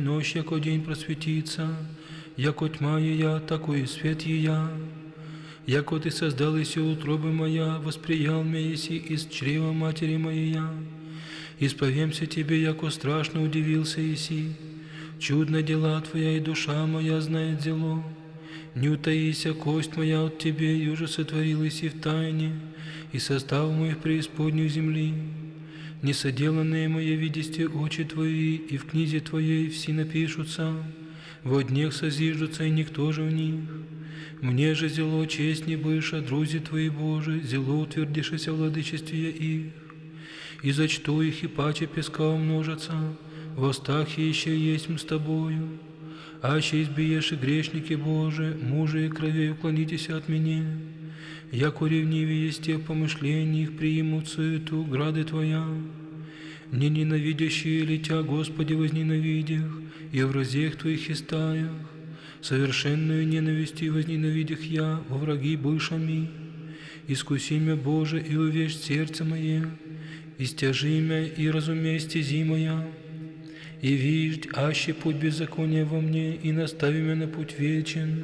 ночь, яко день просветится, яко тьма ея, такой и свет ея. Яко Ты создал еси утробы моя, восприял меня еси из чрева матери моя. Исповемся Тебе, яко страшно удивился еси. Чудно дела Твоя, и душа моя знает зело. Не утаися, кость моя от Тебе, и уже сотворил еси в тайне, и состав мой в преисподнюю земли. Несоделанные мои видисте очи Твои, и в книзе Твоей все напишутся, во днях созиждутся, и никто же в них. Мне же зело честь не быша, друзі Твои Божи, зело утвердишися в владычестве их. И зачту их, и паче песка умножатся, в устах еще есть с Тобою. Аще избиешь и грешники Божии, мужи и кровей уклонитесь от меня. Яко ревнивее есть те помышления их, примут суету грады Твоя. Не ненавидящие ли Тя, Господи, возненавидях, и в разех Твоих истаях, совершенную ненавистью возненавидях я, во враги бывшими. Искуси мя, Боже, и увещь сердце мое, истяжи мя, и разумей стези моя. И виждь, аще путь беззакония во мне, и настави меня на путь вечен.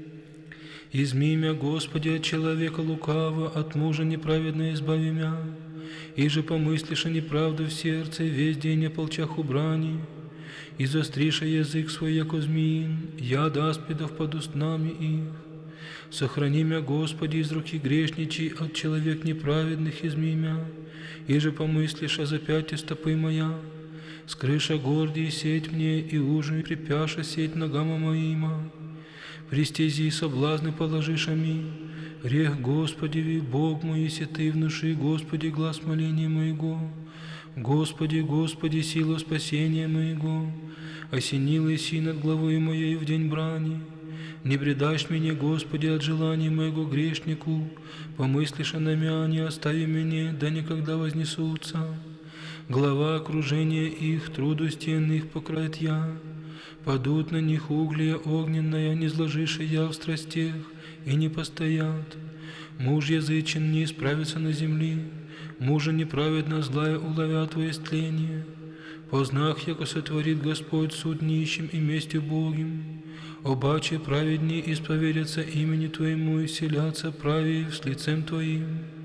Изми мя, Господи, от человека лукава, от мужа неправедно избави мя. И же помыслишь о неправду в сердце, весь день ополчах у брани. И застриша язык свой, яко змеин, яд аспидов под устнами их. Сохрани мя, Господи, из руки грешничий, от человек неправедных изми мя. И же помыслишь о запяте стопы моя. Скрыша гордий сеть мне, и ужин припяша сеть ногам моима. Пристези соблазны положишами, грех Господеви, Бог мой, если Ты внуши, Господи, глаз моления моего. Господи, Господи, сила спасения моего, осенила еси над главой моей в день брани. Не предашь меня, Господи, от желания моего грешнику, помыслишь о намя, не остави меня, да никогда вознесутся. Глава окружения их, труду стен их покроет я. Падут на них углия огненная, не сложишь я в страстях, и не постоят. Муж язычен не исправится на земле, мужа неправедно злая уловят во истление. Познах, яко сотворит Господь суд нищим и местью Богим. Обаче праведнее исповедятся имени Твоему и вселятся правее с лицем Твоим.